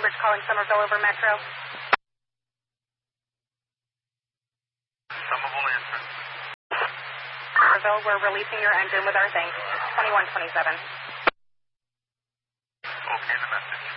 Cambridge calling Somerville over Metro. Somerville answer. Somerville, we're releasing your engine with our thanks. 2127. Okay, the message.